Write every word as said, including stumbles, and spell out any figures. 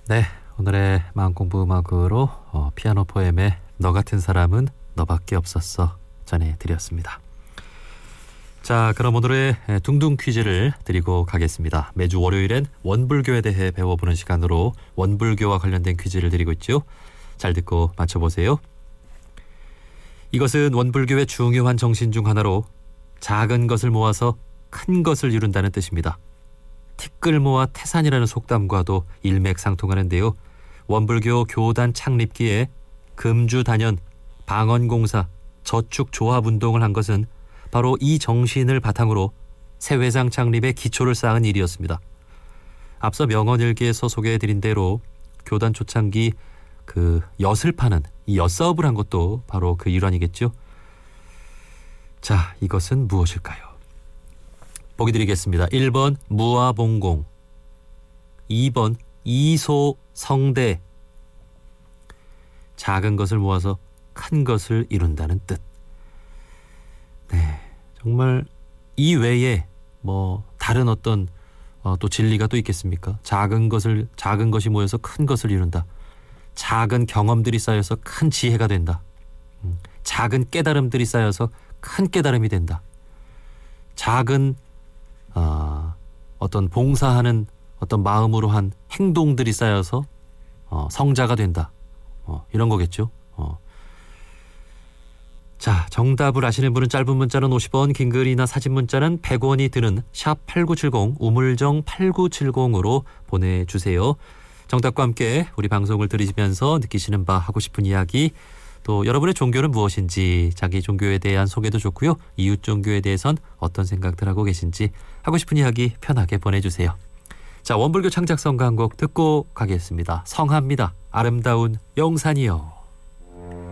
네, 오늘의 마음공부 음악으로 어, 피아노 포엠의 너 같은 사람은 너밖에 없었어 전해드렸습니다. 자, 그럼 오늘의 둥둥 퀴즈를 드리고 가겠습니다. 매주 월요일엔 원불교에 대해 배워보는 시간으로 원불교와 관련된 퀴즈를 드리고 있죠. 잘 듣고 맞춰보세요. 이것은 원불교의 중요한 정신 중 하나로 작은 것을 모아서 큰 것을 이룬다는 뜻입니다. 티끌 모아 태산이라는 속담과도 일맥상통하는데요. 원불교 교단 창립기에 금주단연, 방언공사, 저축조합운동을 한 것은 바로 이 정신을 바탕으로 새 회상 창립의 기초를 쌓은 일이었습니다. 앞서 명언일기에서 소개해드린 대로 교단 초창기 그 엿을 파는 이 엿사업을 한 것도 바로 그 일환이겠죠. 자, 이것은 무엇일까요? 보기 드리겠습니다. 일 번 무아봉공, 이 번 이소성대. 작은 것을 모아서 큰 것을 이룬다는 뜻. 네, 정말 이 외에 뭐 다른 어떤 어, 또 진리가 또 있겠습니까? 작은 것을 작은 것이 모여서 큰 것을 이룬다. 작은 경험들이 쌓여서 큰 지혜가 된다. 음, 작은 깨달음들이 쌓여서 큰 깨달음이 된다. 작은 어, 어떤 봉사하는 어떤 마음으로 한 행동들이 쌓여서 어, 성자가 된다. 어, 이런 거겠죠. 어. 자, 정답을 아시는 분은 짧은 문자는 오십 원, 긴 글이나 사진 문자는 백 원이 드는 샵 팔구칠공, 우물정 팔구칠공으로 보내주세요. 정답과 함께 우리 방송을 들으시면서 느끼시는 바, 하고 싶은 이야기, 또 여러분의 종교는 무엇인지, 자기 종교에 대한 소개도 좋고요. 이웃 종교에 대해선 어떤 생각들 하고 계신지, 하고 싶은 이야기 편하게 보내주세요. 자, 원불교 창작성가 한 곡 듣고 가겠습니다. 성하입니다. 아름다운 영산이요.